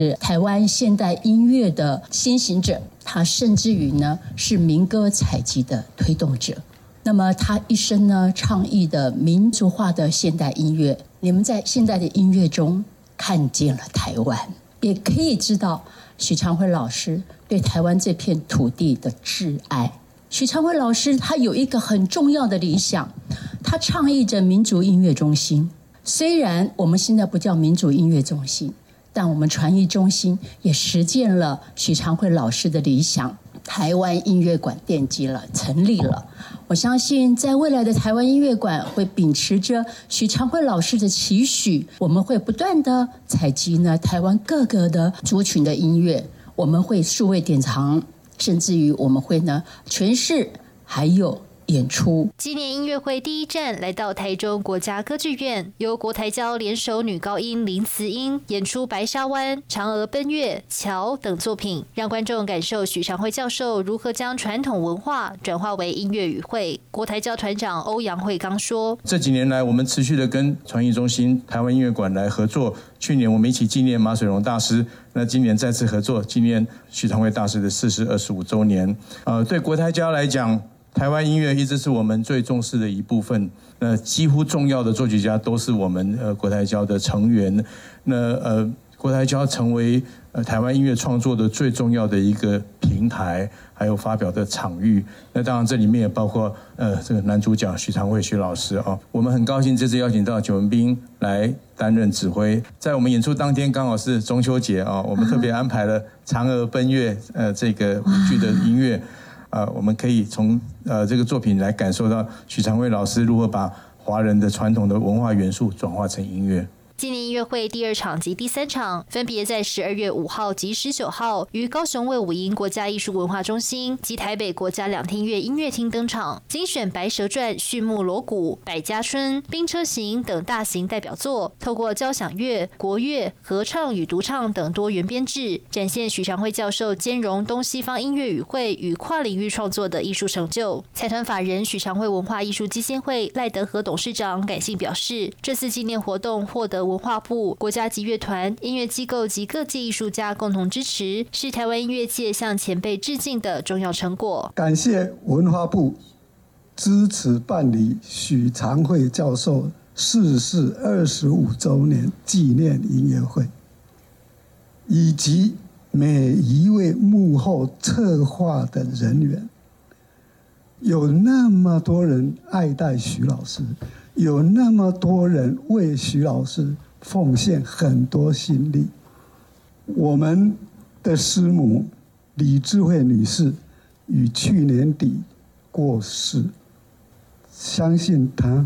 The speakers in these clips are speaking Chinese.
台湾现代音乐的先行者，他甚至于呢是民歌采集的推动者。那么他一生呢倡议的民族化的现代音乐，你们在现代的音乐中看见了台湾，也可以知道许常辉老师对台湾这片土地的挚爱。许常辉老师他有一个很重要的理想，他倡议着民族音乐中心。虽然我们现在不叫民族音乐中心，但我们传艺中心也实践了许常辉老师的理想，台湾音乐馆奠基了，成立了。我相信在未来的台湾音乐馆会秉持着许常辉老师的期许，我们会不断的采集呢台湾各个的族群的音乐，我们会数位典藏，甚至于我们会呢诠释还有演出。 今年音乐会第一站来到台中国家歌剧院，由国台交联手女高音林慈英演出《白沙湾》《嫦娥奔月》《桥》等作品，让观众感受许常辉教授如何将传统文化转化为音乐语汇。国台交团长欧阳惠刚说：“ 这几年来，我们持续的跟传艺中心、台湾音乐馆来合作。去年我们一起纪念马水龙大师，那今年再次合作纪念许常辉大师的40-25周年。对国台交来讲，台湾音乐一直是我们最重视的一部分。几乎重要的作曲家都是我们国台交的成员。国台交成为台湾音乐创作的最重要的一个平台，还有发表的场域。那当然这里面也包括这个男主角许常辉许老师啊。我们很高兴这次邀请到九文彬来担任指挥。在我们演出当天刚好是中秋节啊，我们特别安排了《嫦娥奔月》这个舞剧的音乐。我们可以从这个作品来感受到许常辉老师如何把华人的传统的文化元素转化成音乐。 今年音乐会第2场及第3场分别在12月5号及19号于高雄卫武营国家艺术文化中心及台北国家两厅院音乐厅登场，精选《白蛇传》、畜牧锣鼓、百家春、兵车行等大型代表作，透过交响乐、国乐、合唱与独唱等多元编制，展现许常辉教授兼容东西方音乐语汇与跨领域创作的艺术成就。财团法人许常辉文化艺术基金会赖德和董事长感性表示，这次纪念活动获得文化部、国家级乐团、音乐机构及各界艺术家共同支持，是台湾音乐界向前辈致敬的重要成果。 感谢文化部支持办理许常辉教授逝世25周年纪念音乐会，以及每一位幕后策划的人员。有那么多人爱戴许老师，有那么多人为许老师奉献很多心力。我们的师母李智慧女士于去年底过世，相信她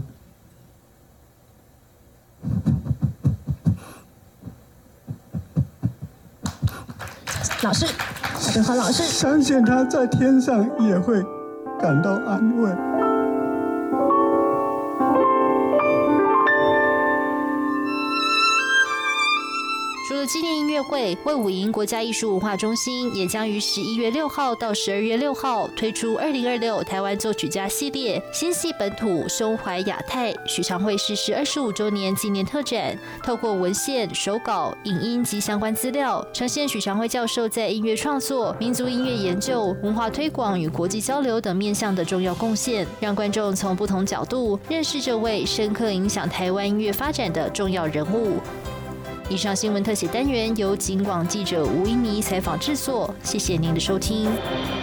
老师，德和老师， 相信她在天上也会感到安慰。 除了纪念音乐会，卫武营国家艺术文化中心也将于11月6号到12月6号推出2026台湾作曲家系列新系本土胸怀亚太许常辉逝世25周年纪念特展，透过文献、手稿、影音及相关资料，呈现许常辉教授在音乐创作、民族音乐研究、文化推广与国际交流等面向的重要贡献，让观众从不同角度认识这位深刻影响台湾音乐发展的重要人物。以上新闻特写单元由警广记者吴依妮采访制作，谢谢您的收听。